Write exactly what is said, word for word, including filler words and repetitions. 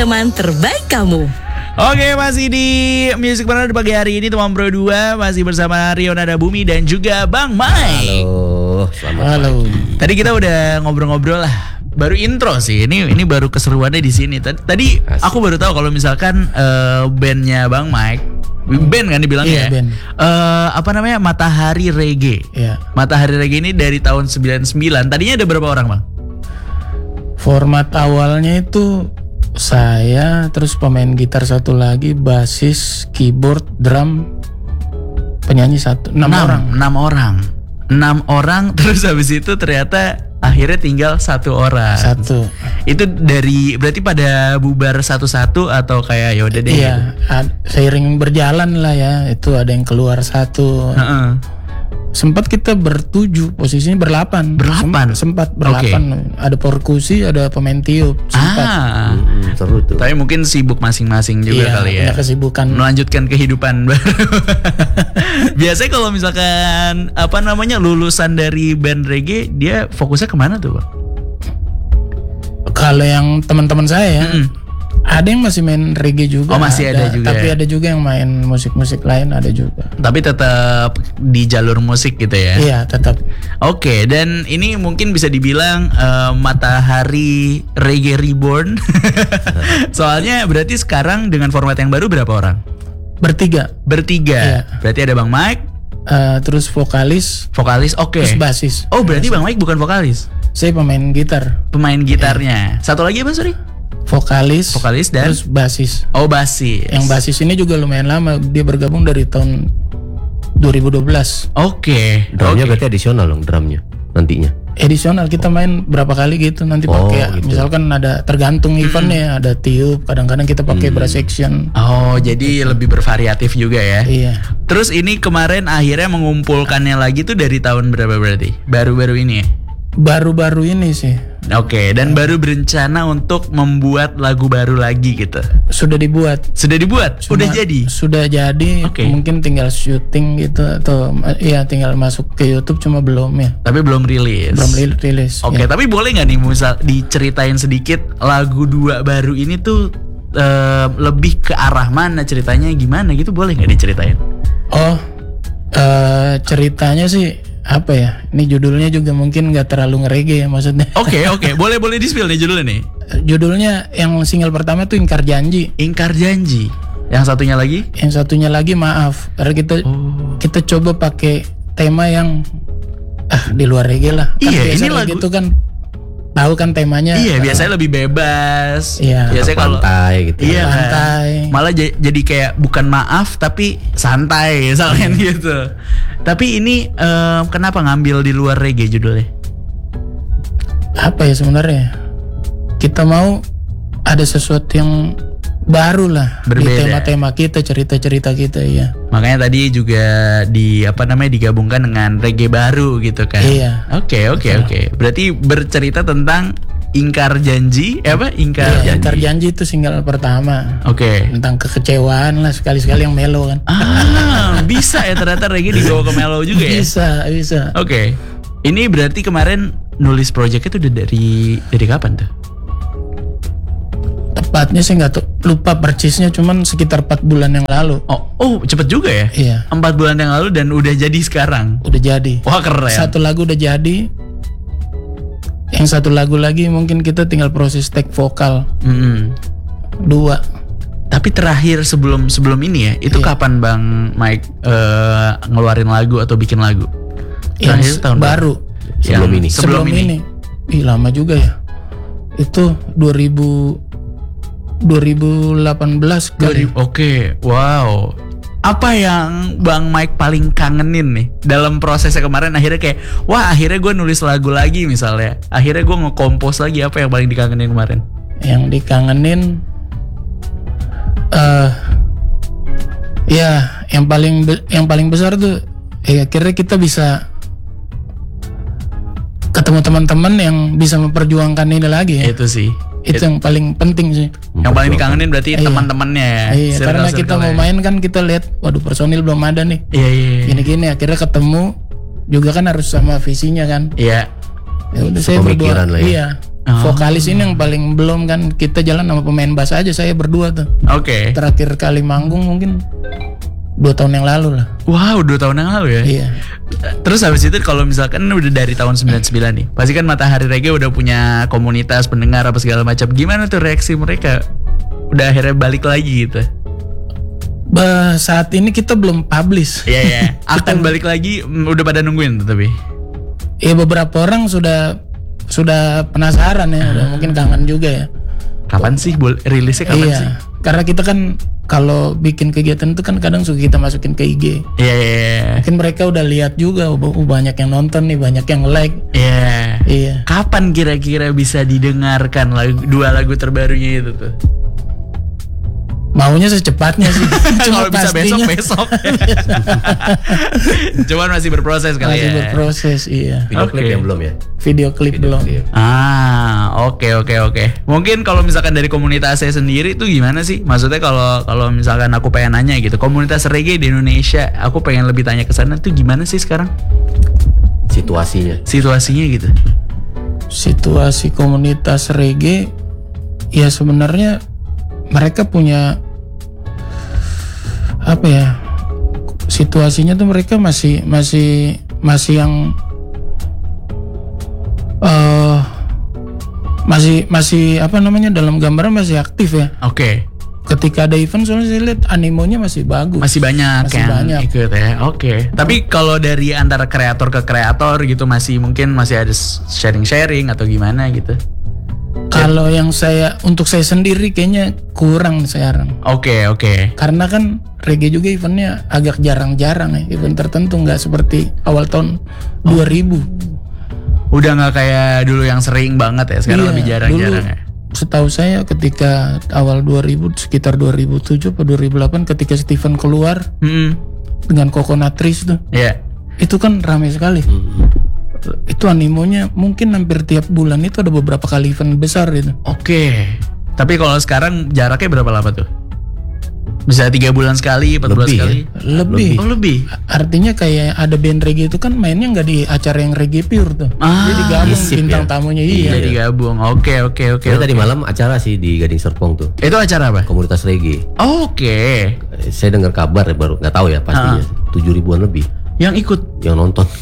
teman terbaik kamu. Oke, masih di Music Partner pagi hari ini teman Bro dua masih bersama Rio Nada Bumi dan juga Bang Mike. Halo, selamat Halo. pagi. Tadi kita udah ngobrol-ngobrol lah. Baru intro sih. Ini ini baru keseruannya di sini. Tadi, tadi aku baru tahu kalau misalkan uh, bandnya Bang Mike, band kan dibilangnya. Iya, ya? band. Uh, apa namanya? Matahari Reggae. Iya. Matahari Reggae ini dari tahun sembilan puluh sembilan. Tadinya ada berapa orang, Bang? Format awalnya itu saya, terus pemain gitar satu lagi, basis, keyboard, drum, penyanyi satu, enam orang. Enam orang. Enam orang. Terus habis itu ternyata akhirnya tinggal satu orang. Satu. Itu dari berarti pada bubar satu-satu atau kayak ya udah deh. Iya, ad- seiring berjalan lah ya. Itu ada yang keluar satu. Heeh. Sempat kita bertujuh, posisinya berlapan. Berlapan? Sem- Sempat berlapan. Ada perkusi, ada pemain tiup. Sempat. Ah. Hmm, seru tuh. Tapi mungkin sibuk masing-masing juga Iya, kali ya. punya kesibukan. Melanjutkan kehidupan baru. Biasanya kalau misalkan apa namanya lulusan dari band reggae, dia fokusnya kemana tuh, Bang? Kalau yang teman-teman saya ya, Mm-mm. ada yang masih main reggae juga. Oh, masih ada juga Tapi ya? ada juga yang main musik-musik lain, ada juga. Tapi tetap di jalur musik gitu ya. Iya, tetap. Oke, dan ini mungkin bisa dibilang eh, Matahari Reggae Reborn. Soalnya berarti sekarang dengan format yang baru berapa orang? Bertiga. Bertiga. Iya. Berarti ada Bang Mike, Eh, terus vokalis, vokalis, oke. terus basis. Oh, berarti Bang Mike bukan vokalis, Saya pemain gitar, pemain gitarnya. Satu lagi apa, sorry? vokalis, Vokalis dan terus basis. oh basis. Yang basis ini juga lumayan lama, dia bergabung dari tahun dua ribu dua belas. Oke. Drumnya oke. berarti adisional dong drumnya nantinya. Edisional kita main berapa kali gitu, nanti Oh, pakai gitu. misalkan ada tergantung eventnya, ada tiup, kadang-kadang kita pakai brass section. Oh, jadi lebih bervariatif juga ya. Iya. Terus ini kemarin akhirnya mengumpulkannya lagi tuh dari tahun berapa berarti? Baru-baru ini ya? Baru-baru ini sih Oke, dan baru berencana untuk membuat lagu baru lagi gitu. sudah dibuat. Sudah dibuat? Udah Cuma jadi? Sudah jadi, Oke. mungkin tinggal syuting gitu atau iya tinggal masuk ke YouTube, cuma belum ya. Tapi belum rilis. Belum li- rilis. Oke, ya. tapi boleh nggak nih misal diceritain sedikit lagu dua baru ini tuh eh, lebih ke arah mana ceritanya gimana gitu, boleh nggak diceritain? Oh, eh, ceritanya sih apa ya? Ini judulnya juga mungkin nggak terlalu nge-reggae ya maksudnya. Oke, oke, boleh boleh di-spill nih judulnya nih. Judulnya yang single pertama tuh Ingkar Janji. Ingkar Janji. Yang satunya lagi? Yang satunya lagi Maaf. Karena kita Oh. kita coba pakai tema yang ah di luar reggae lah. Kan Iya, biasa ini reggae lagu- itu kan tahu kan temanya. Iya, biasanya lebih bebas. Iya. Biasanya kalau Pantai gitu. iya kan? Santai. Malah j- jadi kayak bukan maaf tapi santai misalnya gitu. Tapi ini em, kenapa ngambil di luar reggae judulnya? Apa ya sebenarnya? Kita mau ada sesuatu yang baru lah di Berbeda. tema-tema kita, cerita-cerita kita ya. Makanya tadi juga di apa namanya digabungkan dengan reggae baru gitu kan. Iya. Oke, oke, oke. Berarti bercerita tentang Ingkar Janji, eh apa? Ingkar Iya, Janji. Ingkar Janji itu single pertama. Oke. Tentang kekecewaan lah, sekali-sekali yang melo kan. Ah, bisa ya ternyata reggae dibawa ke mellow juga ya. Bisa, bisa. Oke. Ini berarti kemarin nulis project itu udah dari dari kapan tuh? Tepatnya sih nggak tahu, lupa persisnya, cuman sekitar empat bulan yang lalu. Oh, oh cepet juga ya? Iya, Empat bulan yang lalu dan udah jadi sekarang. udah jadi. Wah keren. Satu lagu udah jadi. Yang satu lagu lagi mungkin kita tinggal proses take vokal. Mm-mm. Dua. Tapi terakhir sebelum sebelum ini ya, itu Iya. kapan Bang Mike eh, ngeluarin lagu atau bikin lagu? Terakhir Yang tahun baru. Sebelum Yang ini. Sebelum, ini. Ih, lama juga ya. Itu dua ribu dua ribu delapan belas kali. Oke, wow. Apa yang Bang Mike paling kangenin nih dalam prosesnya kemarin akhirnya kayak wah akhirnya gue nulis lagu lagi misalnya, akhirnya gue nge-compose lagi, apa yang paling dikangenin kemarin? Yang dikangenin eh ya yang paling be- yang paling besar tuh ya akhirnya kita bisa ketemu teman-teman yang bisa memperjuangkan ini lagi ya. Itu sih. Itu yang paling penting sih. Yang paling dikangenin berarti Iya. teman-temannya ya. Iya, karena kita circle-circle-nya. mau main kan kita lihat waduh personil belum ada nih. Iya, iya. iya. Gini-gini akhirnya ketemu juga kan harus sama visinya kan. Iya. Ya udah saya Sepemikiran berdua. lah ya. Iya. Oh. Vokalis ini yang paling belum kan, kita jalan sama pemain bass aja, saya berdua tuh. Oke. Terakhir kali manggung mungkin dua tahun yang lalu lah. Wow, dua tahun yang lalu ya. Iya. Terus habis itu kalau misalkan udah dari tahun sembilan puluh sembilan nih, pasti kan Matahari Reggae udah punya komunitas pendengar apa segala macam. Gimana tuh reaksi mereka? Udah akhirnya balik lagi gitu. Bah, saat ini kita belum publish. Iya ya. Akan balik lagi, mm, udah pada nungguin tuh tapi. Ya beberapa orang sudah sudah penasaran ya, udah mungkin kangen juga ya. Kapan sih bol- rilisnya kapan Iya. sih? Karena kita kan kalau bikin kegiatan itu kan kadang suka kita masukin ke I G. Iya iya iya. Mungkin mereka udah lihat juga, oh, oh, banyak yang nonton nih, banyak yang like. Iya. Iya. Kapan kira-kira bisa didengarkan lagu, dua lagu terbarunya itu tuh? Maunya secepatnya sih. Cuma Kalau bisa besok pastinya besok. Cuman masih berproses kali masih ya. berproses, iya. Video klip Oke. yang belum ya? Video klip Video belum. klip. Ah, oke oke oke. Mungkin kalau misalkan dari komunitas saya sendiri tuh gimana sih? Maksudnya kalau kalau misalkan aku pengen nanya gitu, komunitas reggae di Indonesia, aku pengen lebih tanya ke sana tuh gimana sih sekarang Situasinya. situasinya gitu? Situasi komunitas reggae ya sebenarnya mereka punya apa ya, situasinya tuh mereka masih masih masih yang eh masih masih apa namanya, dalam gambaran masih aktif ya. Oke, Ketika ada event soalnya saya lihat animonya masih bagus. masih banyak Masih yang banyak. ikut ya. Oke. Tapi kalau dari antara kreator ke kreator gitu masih mungkin masih ada sharing-sharing atau gimana gitu? Kalau yang saya untuk saya sendiri kayaknya kurang sekarang. Oke oke. Karena kan reggae juga eventnya agak jarang-jarang ya, event tertentu, nggak seperti awal tahun dua ribu. Udah nggak kayak dulu yang sering banget ya, sekarang Iya, lebih jarang-jarang dulu ya. Setahu saya ketika awal dua ribu, sekitar dua ribu tujuh atau dua ribu delapan, ketika Steven keluar Hmm, dengan Coconut Trees tuh, ya. itu kan ramai sekali. Itu animonya mungkin hampir tiap bulan itu ada beberapa kali event besar itu. Oke. Tapi kalau sekarang jaraknya berapa lama tuh? Bisa tiga bulan sekali, empat bulan Lebih ya? sekali? Lebih. Oh lebih. Artinya kayak ada band reggae itu kan mainnya nggak di acara yang reggae pure tuh. Ah, Jadi gabung isip bintang ya? tamunya, Iya, iya. digabung. Oke oke oke. Soalnya oke. tadi malam acara sih di Gading Serpong tuh, Itu acara apa? komunitas reggae. Oke. Saya dengar kabar ya, baru nggak tahu ya pastinya tujuh ribuan lebih Yang ikut. yang nonton.